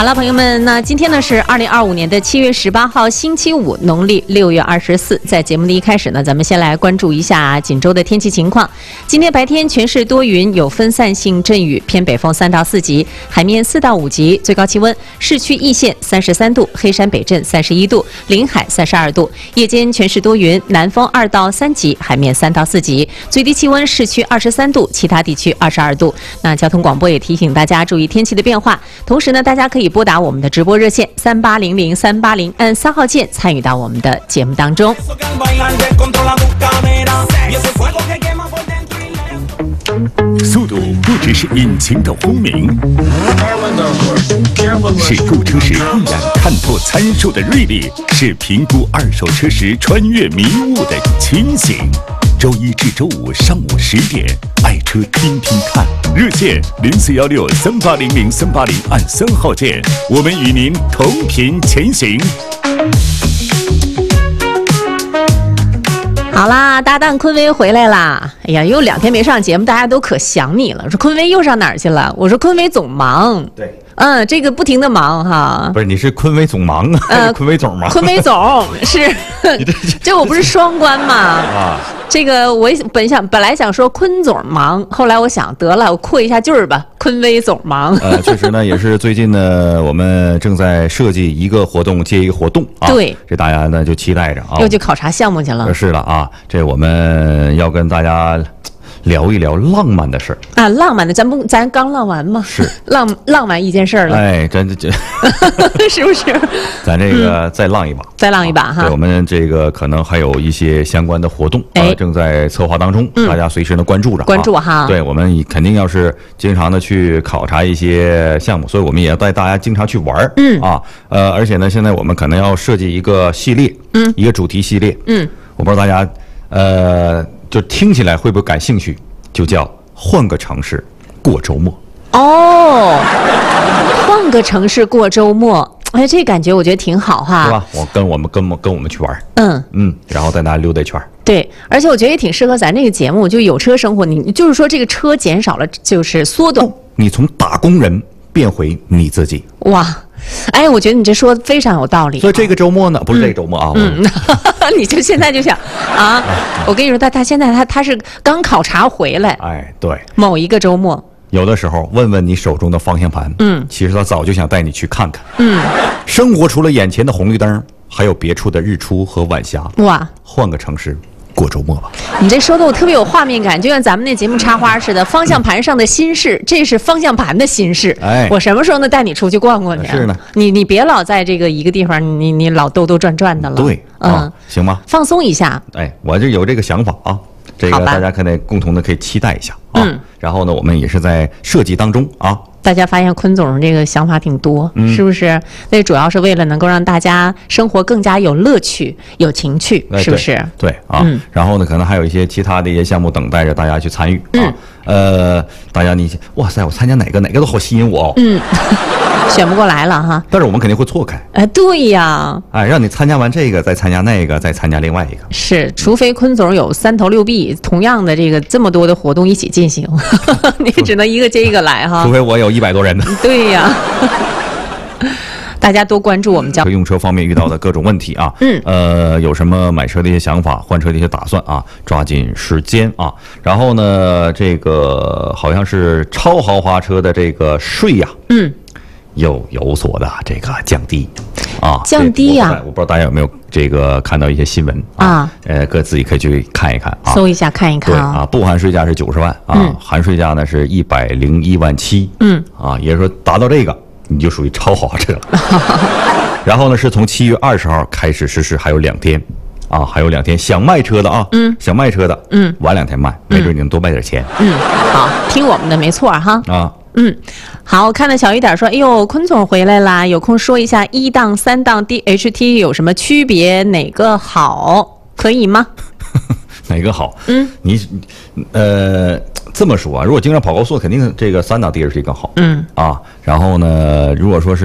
好了，朋友们，那今天呢是2025年的7月18号，星期五，农历6月24。在节目的一开始呢，咱们先来关注一下锦州的天气情况。今天白天全市多云，有分散性阵雨，偏北风3到4级，海面4到5级，最高气温市区易县33度，黑山北镇31度，临海32度。夜间全市多云，南风2到3级，海面3到4级，最低气温市区23度，其他地区22度。那交通广播也提醒大家注意天气的变化，同时呢，大家可以拨打我们的直播热线3800-380，按3号键参与到我们的节目当中。 速度不只是引擎的轰鸣，是购车时一眼看破参数的锐利，是评估二手车时穿越迷雾的清醒。周一至周五上午10点，爱车听听看，热线0416-380-380，按3号键，我们与您同频前行。 好啦，搭档坤威回来啦！哎呀，又2天没上节目，大家都可想你了。说坤威又上哪儿去了？我说坤威总忙。 对， 这个不停的忙哈。 不是，你是坤威总忙啊？坤威总吗？ 坤威总是，这我不是双关吗？ 啊。 这个我本来想说坤总忙，后来我想得了，我扩一下句儿吧，坤威总忙。 确实呢，也是最近呢，我们正在设计一个活动接一个活动啊。 对， 这大家呢就期待着啊。 又去考察项目去了。 是了啊，这我们要跟大家聊一聊浪漫的事儿啊，浪漫的，咱刚浪完吗？ 是浪漫一件事儿了。 哎，这是不是？ 咱这个再浪一把， 再浪一把哈。 对，我们这个可能还有一些相关的活动正在策划当中，大家随时的关注着， 关注哈。 对，我们肯定要是经常的去考察一些项目，所以我们也要带大家经常去玩而且呢，现在我们可能要设计一个系列，一个主题系列，我不知道大家就听起来会不会感兴趣？就叫换个城市过周末。哦， 换个城市过周末，哎，这感觉我觉得挺好哈， 是吧？跟我们去玩，然后带大家溜达一圈。 对，而且我觉得也挺适合咱这个节目，就有车生活。你就是说这个车减少了，就是缩短， 你从打工人变回你自己。 哇！哎，我觉得你这说的非常有道理。 所以这个周末呢，不是这个周末啊， 你就现在就想啊，我跟你说，他现在他是刚考察回来， 哎，对， 某一个周末， 有的时候问问你手中的方向盘，其实他早就想带你去看看，生活除了眼前的红绿灯，还有别处的日出和晚霞。哇，换个城市过周末吧。 你这说的我特别有画面感，就像咱们那节目插花似的，方向盘上的心事，这是方向盘的心事。哎，我什么时候能带你出去逛逛去？ 是呢， 你别老在这个一个地方，你老兜兜转转的了。 对，行吗？ 放松一下。 哎，我这有这个想法啊，这个大家可以期待一下啊。然后呢，我们也是在设计当中啊。 大家发现坤总这个想法挺多，是不是？那主要是为了能够让大家生活更加有乐趣、有情趣，是不是？ 对啊。然后呢，可能还有一些其他的一些项目等待着大家去参与啊。大家哇塞，我参加哪个都好吸引我选不过来了哈。 但是我们肯定会错开。 对呀。 哎，让你参加完这个，再参加那个，再参加另外一个。 是，除非坤总有3头6臂，同样的这么多的活动一起进行，你只能一个接一个来哈。 除非我有100多人呢。 对呀。大家多关注我们用车方面遇到的各种问题啊，有什么买车的一些想法、换车的一些打算啊，抓紧时间啊。然后呢，这个好像是超豪华车的这个税呀，有所的这个降低啊， 降低呀。 我不知道大家有没有这个看到一些新闻啊？自己可以去看一看啊， 搜一下看一看啊。不含税价是90万啊，含税价呢是101万7，也就是说达到这个。你就属于超豪华车了。然后呢，是从7月20号开始实施，还有2天啊，还有2天。想卖车的啊，想卖车的，晚2天卖，没准你能多卖点钱。 好，听我们的没错哈。 啊， 好，我看到小雨点说，哎呦，坤总回来啦，有空说一下1档3档 DHT 有什么区别，哪个好，可以吗？ 哪个好？你这么说啊，如果经常跑高速，肯定这个3档 DHT 更好。然后呢，如果说是